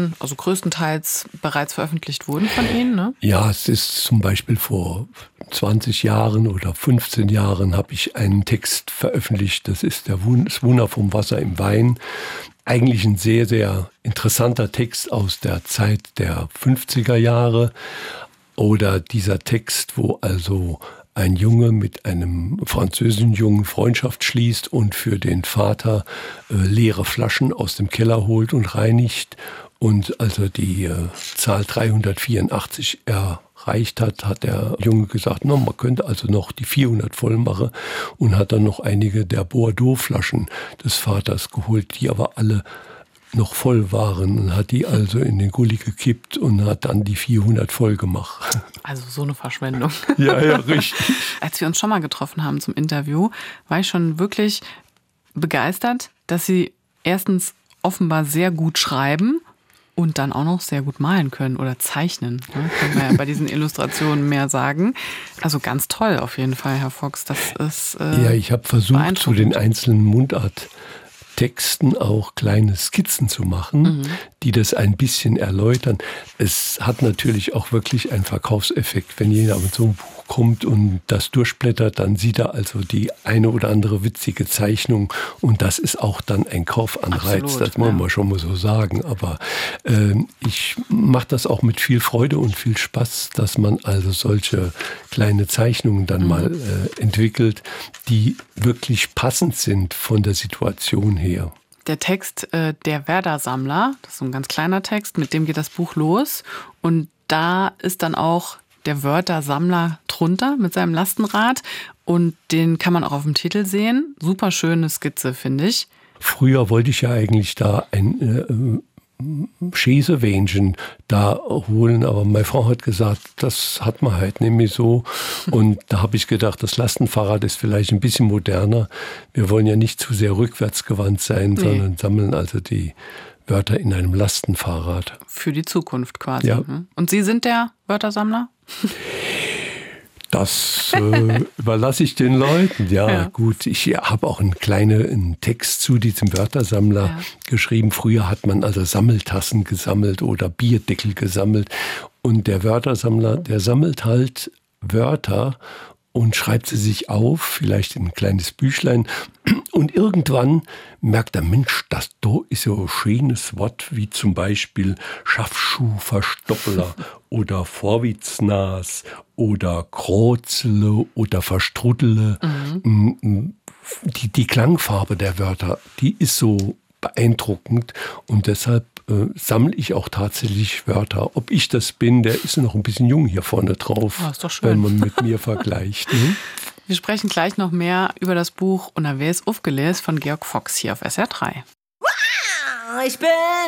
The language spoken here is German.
schon, also größtenteils bereits veröffentlicht wurden von Ihnen, ne? Ja, es ist zum Beispiel vor 20 Jahren oder 15 Jahren habe ich einen Text veröffentlicht. Das ist das Wunder vom Wasser im Wein. Eigentlich ein sehr, sehr interessanter Text aus der Zeit der 50er Jahre. Oder dieser Text, wo also ein Junge mit einem französischen Jungen Freundschaft schließt und für den Vater leere Flaschen aus dem Keller holt und reinigt. Und als er die Zahl 384 erreicht hat, hat der Junge gesagt, no, man könnte also noch die 400 voll machen, und hat dann noch einige der Bordeaux-Flaschen des Vaters geholt, die aber alle noch voll waren, und hat die also in den Gully gekippt und hat dann die 400 voll gemacht. Also so eine Verschwendung. Ja, richtig. Als wir uns schon mal getroffen haben zum Interview, war ich schon wirklich begeistert, dass Sie erstens offenbar sehr gut schreiben und dann auch noch sehr gut malen können oder zeichnen. Ne? Können wir ja bei diesen Illustrationen mehr sagen. Also ganz toll auf jeden Fall, Herr Fox. Das ist ja, ich habe versucht, zu den einzelnen Mundarttexten auch kleine Skizzen zu machen, die das ein bisschen erläutern. Es hat natürlich auch wirklich einen Verkaufseffekt. Wenn jeder mit so einem Buch kommt und das durchblättert, dann sieht er also die eine oder andere witzige Zeichnung, und das ist auch dann ein Kaufanreiz. Absolut, das muss man schon mal so sagen. Aber ich mache das auch mit viel Freude und viel Spaß, dass man also solche kleine Zeichnungen dann mal entwickelt, die wirklich passend sind von der Situation her. Der Text Der Werder-Sammler, das ist so ein ganz kleiner Text, mit dem geht das Buch los. Und da ist dann auch der Wörtersammler drunter mit seinem Lastenrad. Und den kann man auch auf dem Titel sehen. Super schöne Skizze, finde ich. Früher wollte ich ja eigentlich da ein Schäsewähnchen da holen, aber meine Frau hat gesagt, das hat man halt nämlich so. Und da habe ich gedacht, das Lastenfahrrad ist vielleicht ein bisschen moderner. Wir wollen ja nicht zu sehr rückwärtsgewandt sein, sondern sammeln also die Wörter in einem Lastenfahrrad. Für die Zukunft quasi. Ja. Und Sie sind der Wörtersammler? Das überlasse ich den Leuten. Ja, gut. Ich habe auch einen Text zu diesem Wörtersammler geschrieben. Früher hat man also Sammeltassen gesammelt oder Bierdeckel gesammelt. Und der Wörtersammler, der sammelt halt Wörter und schreibt sie sich auf, vielleicht in ein kleines Büchlein. Und irgendwann merkt der Mensch, das da ist so ein schönes Wort, wie zum Beispiel Schaffschuhverstoppeler oder Vorwitznas oder Krozele oder Verstruddele. Die Klangfarbe der Wörter, die ist so beeindruckend, und deshalb sammle ich auch tatsächlich Wörter. Ob ich das bin, der ist noch ein bisschen jung hier vorne drauf, ist doch schön, wenn man mit mir vergleicht. Ne? Wir sprechen gleich noch mehr über das Buch Und da wär es aufgelesen von Georg Fox hier auf SR3. Ich bin